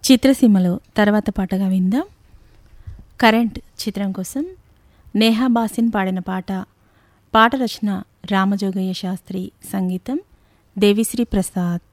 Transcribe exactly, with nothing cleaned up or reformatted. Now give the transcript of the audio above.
చిత్రసీమలో తర్వాత పాటగా విందాం. కరెంట్ చిత్రం కోసం నేహా బాసిన్ పాడిన పాట. పాట రచన రామజోగయ్య శాస్త్రి, సంగీతం దేవిశ్రీ ప్రసాద్.